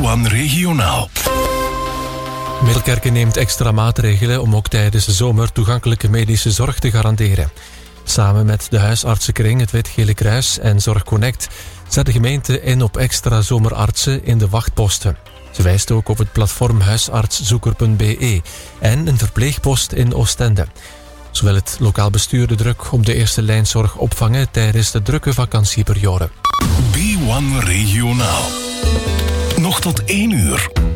B1 Regionaal. Middelkerken neemt extra maatregelen om ook tijdens de zomer toegankelijke medische zorg te garanderen. Samen met de huisartsenkring, het Wit-Gele Kruis en ZorgConnect zet de gemeente in op extra zomerartsen in de wachtposten. Ze wijst ook op het platform huisartszoeker.be en een verpleegpost in Oostende. Zo wil het lokaal bestuur de druk op de eerste lijnzorg opvangen tijdens de drukke vakantieperiode. B1 Regionaal. Nog tot 1 uur.